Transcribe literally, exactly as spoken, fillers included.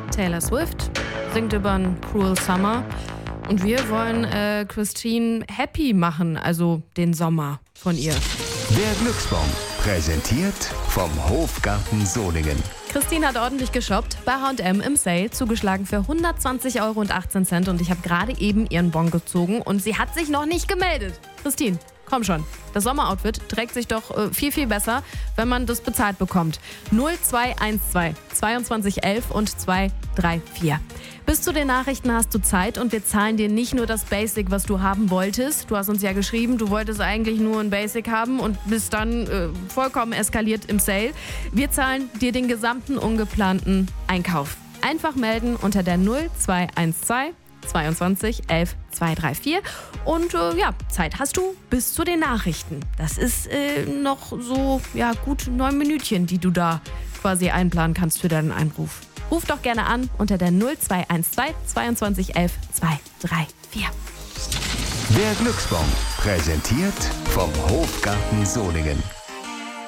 Taylor Swift singt über einen Cruel Summer. Und wir wollen äh, Christine happy machen, also den Sommer von ihr. Der Glücksbon, präsentiert vom Hofgarten Solingen. Christine hat ordentlich geshoppt, bei H und M im Sale, zugeschlagen für hundertzwanzig Euro und achtzehn Cent. Und ich habe gerade eben ihren Bon gezogen und sie hat sich noch nicht gemeldet. Christine, komm schon. Das Sommeroutfit trägt sich doch äh, viel, viel besser, wenn man das bezahlt bekommt. null zwei eins zwei zweiundzwanzig elf und zwei drei vier. Bis zu den Nachrichten hast du Zeit und wir zahlen dir nicht nur das Basic, was du haben wolltest. Du hast uns ja geschrieben, du wolltest eigentlich nur ein Basic haben und bist dann äh, vollkommen eskaliert im Sale. Wir zahlen dir den gesamten ungeplanten Einkauf. Einfach melden unter der null zwei eins zwei zweiundzwanzig elf zwei drei vier. Und äh, ja, Zeit hast du bis zu den Nachrichten. Das ist äh, noch so ja, gut neun Minütchen, die du da quasi einplanen kannst für deinen Einruf. Ruf doch gerne an unter der null zwei eins zwei zweiundzwanzig elf zwei drei vier. Der Glücksbon, präsentiert vom Hofgarten Solingen.